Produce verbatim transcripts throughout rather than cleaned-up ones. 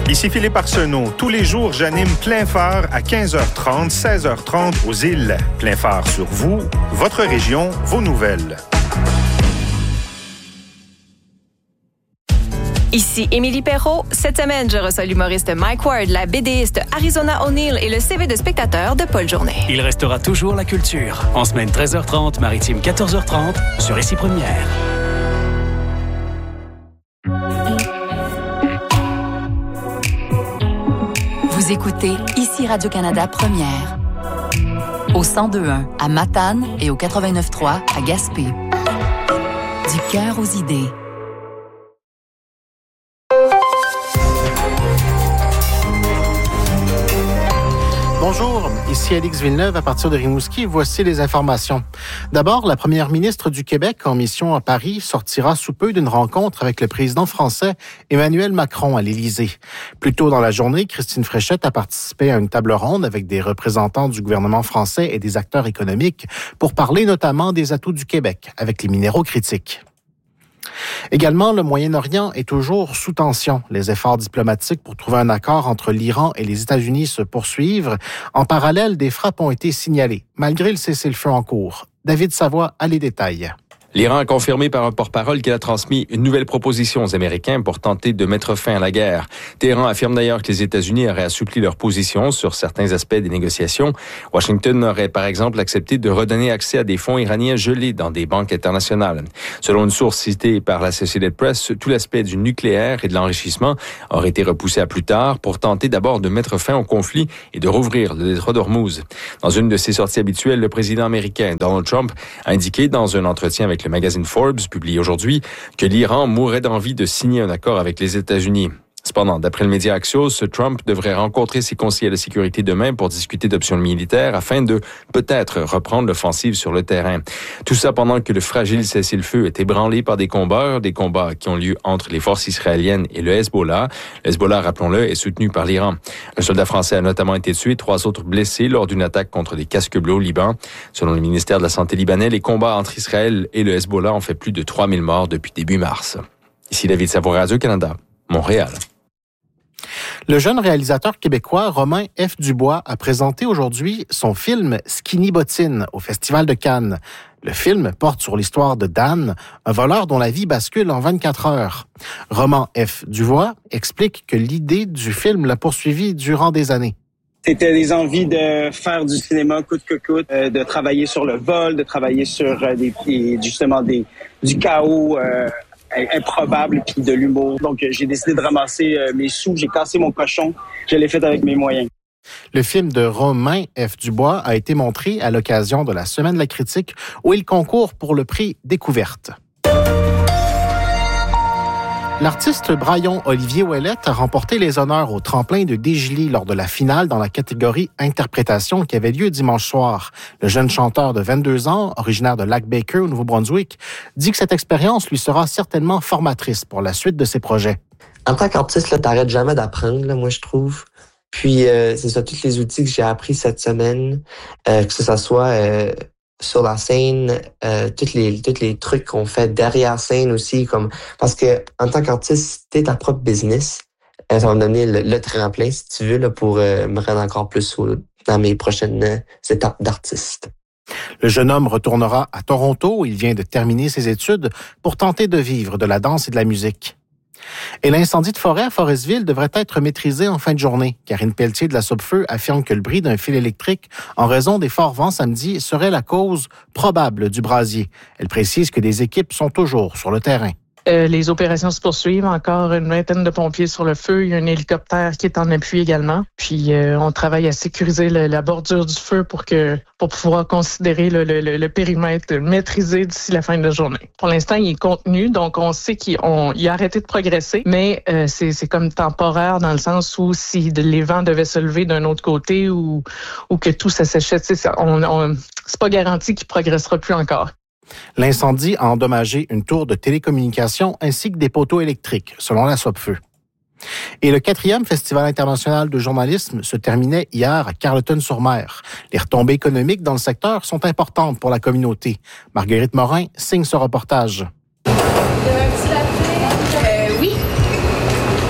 Ici Philippe Arsenault. Tous les jours, j'anime Plein Phare à quinze heures trente, seize heures trente aux îles. Plein Phare sur vous, votre région, vos nouvelles. Ici Émilie Perrault. Cette semaine, je reçois l'humoriste Mike Ward, la BDiste Arizona O'Neill et le C V de spectateur de Paul Journet. Il restera toujours la culture. En semaine treize heures trente, maritime quatorze heures trente, sur Ici Première. Vous écoutez Ici Radio-Canada Première. Au cent deux point un à Matane et au quatre-vingt-neuf point trois à Gaspé. Du cœur aux idées. Bonjour, ici Alix Villeneuve à partir de Rimouski. Voici les informations. D'abord, la première ministre du Québec en mission à Paris sortira sous peu d'une rencontre avec le président français Emmanuel Macron à l'Élysée. Plus tôt dans la journée, Christine Fréchette a participé à une table ronde avec des représentants du gouvernement français et des acteurs économiques pour parler notamment des atouts du Québec avec les minéraux critiques. Également, le Moyen-Orient est toujours sous tension. Les efforts diplomatiques pour trouver un accord entre l'Iran et les États-Unis se poursuivent. En parallèle, des frappes ont été signalées, malgré le cessez-le-feu en cours. David Savoie a les détails. L'Iran a confirmé par un porte-parole qu'il a transmis une nouvelle proposition aux Américains pour tenter de mettre fin à la guerre. Téhéran affirme d'ailleurs que les États-Unis auraient assoupli leur position sur certains aspects des négociations. Washington aurait par exemple accepté de redonner accès à des fonds iraniens gelés dans des banques internationales. Selon une source citée par l'Associated Press, tout l'aspect du nucléaire et de l'enrichissement aurait été repoussé à plus tard pour tenter d'abord de mettre fin au conflit et de rouvrir le détroit d'Ormuz. Dans une de ses sorties habituelles, le président américain Donald Trump a indiqué dans un entretien avec le magazine Forbes, publié aujourd'hui, que l'Iran mourrait d'envie de signer un accord avec les États-Unis. Cependant, d'après le média Axios, Trump devrait rencontrer ses conseillers de sécurité demain pour discuter d'options militaires afin de peut-être reprendre l'offensive sur le terrain. Tout ça pendant que le fragile cessez-le-feu est ébranlé par des combats, des combats qui ont lieu entre les forces israéliennes et le Hezbollah. Le Hezbollah, rappelons-le, est soutenu par l'Iran. Un soldat français a notamment été tué, trois autres blessés lors d'une attaque contre des casques bleus au Liban. Selon le ministère de la Santé libanais, les combats entre Israël et le Hezbollah ont fait plus de trois mille morts depuis début mars. Ici David Savoie, Radio-Canada, Montréal. Le jeune réalisateur québécois Romain F. Dubois a présenté aujourd'hui son film Skinny Bottine au Festival de Cannes. Le film porte sur l'histoire de Dan, un voleur dont la vie bascule en vingt-quatre heures. Romain F. Dubois explique que l'idée du film l'a poursuivi durant des années. C'était des envies de faire du cinéma coûte que coûte, euh, de travailler sur le vol, de travailler sur euh, des, justement des, du chaos euh, improbable puis de l'humour. Donc, j'ai décidé de ramasser euh, mes sous, j'ai cassé mon cochon, je l'ai fait avec mes moyens. Le film de Romain F. Dubois a été montré à l'occasion de la Semaine de la critique où il concourt pour le prix Découverte. L'artiste Braillon Olivier Ouellette a remporté les honneurs au tremplin de Desjolies lors de la finale dans la catégorie Interprétation qui avait lieu dimanche soir. Le jeune chanteur de vingt-deux ans, originaire de Lac-Baker au Nouveau-Brunswick, dit que cette expérience lui sera certainement formatrice pour la suite de ses projets. En tant qu'artiste, là, t'arrêtes jamais d'apprendre, là, moi je trouve. Puis euh, c'est ça, tous les outils que j'ai appris cette semaine, euh, que ce soit euh, sur la scène, euh, tous les tous les trucs qu'on fait derrière scène aussi, comme parce que en tant qu'artiste, t'es ta propre business. Euh, ça va me donner le, le tremplin, si tu veux, là, pour euh, me rendre encore plus haut dans mes prochaines euh, étapes d'artiste. Le jeune homme retournera à Toronto où il vient de terminer ses études pour tenter de vivre de la danse et de la musique. Et l'incendie de forêt à Forestville devrait être maîtrisé en fin de journée. Karine Pelletier de la Sopfeu affirme que le bris d'un fil électrique en raison des forts vents samedi serait la cause probable du brasier. Elle précise que des équipes sont toujours sur le terrain. Euh, les opérations se poursuivent. Encore une vingtaine de pompiers sur le feu. Il y a un hélicoptère qui est en appui également. Puis euh, on travaille à sécuriser le, la bordure du feu pour que pour pouvoir considérer le, le, le périmètre maîtrisé d'ici la fin de la journée. Pour l'instant, il est contenu, donc on sait qu'il on, il a arrêté de progresser, mais euh, c'est, c'est comme temporaire dans le sens où si les vents devaient se lever d'un autre côté ou, ou que tout s'asséchait, c'est, on, on, c'est pas garanti qu'il progressera plus encore. L'incendie a endommagé une tour de télécommunications ainsi que des poteaux électriques, selon la Sopfeu. Et le quatrième Festival international de journalisme se terminait hier à Carleton-sur-Mer. Les retombées économiques dans le secteur sont importantes pour la communauté. Marguerite Morin signe ce reportage. Euh, oui.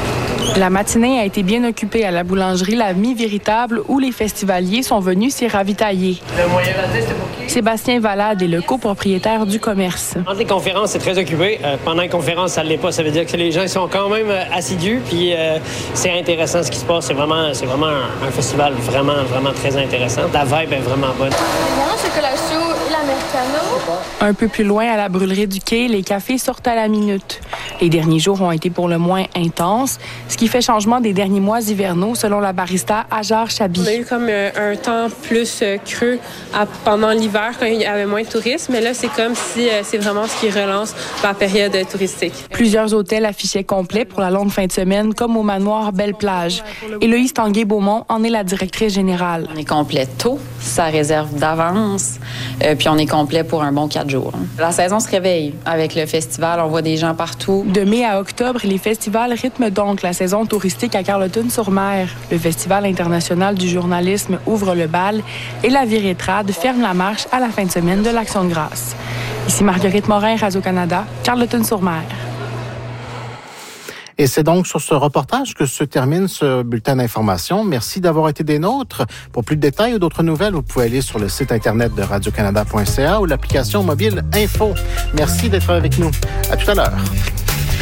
La matinée a été bien occupée à la boulangerie La Mie Véritable où les festivaliers sont venus s'y ravitailler. Le moyen latte, c'était pour qui? Sébastien Valade est le copropriétaire du commerce. Entre les conférences, c'est très occupé. Euh, pendant les conférences, ça ne l'est pas. Ça veut dire que les gens sont quand même euh, assidus. Puis euh, c'est intéressant ce qui se passe. C'est vraiment, c'est vraiment un, un festival vraiment, vraiment très intéressant. La vibe est vraiment bonne. Bon, chocolat chaud et l'americano. Un peu plus loin, à la brûlerie du quai, les cafés sortent à la minute. Les derniers jours ont été pour le moins intenses, ce qui fait changement des derniers mois hivernaux, selon la barista Ajar Chabi. On a eu comme euh, un temps plus euh, creux à, pendant l'hiver, quand il y avait moins de tourisme, mais là, c'est comme si euh, c'est vraiment ce qui relance la période euh, touristique. Plusieurs hôtels affichaient complet pour la longue fin de semaine, comme au manoir Belle-Plage. Héloïse Tanguay-Beaumont en est la directrice générale. On est complet tôt, ça réserve d'avance, euh, puis on est complet pour un bon quatre jours. La saison se réveille avec le festival, on voit des gens partout. De mai à octobre, les festivals rythment donc la saison touristique à Carleton-sur-Mer. Le Festival international du journalisme ouvre le bal et la Virétrade ferme la marche à la fin de semaine de l'Action de grâce. Ici Marguerite Morin, Radio-Canada, Carleton-sur-Mer. Et c'est donc sur ce reportage que se termine ce bulletin d'information. Merci d'avoir été des nôtres. Pour plus de détails ou d'autres nouvelles, vous pouvez aller sur le site internet de radio canada point c a ou l'application mobile Info. Merci d'être avec nous. À tout à l'heure.